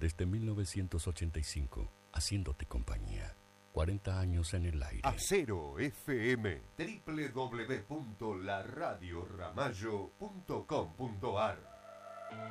Desde 1985, haciéndote compañía. 40 años en el aire. Acero FM, www.laradioramallo.com.ar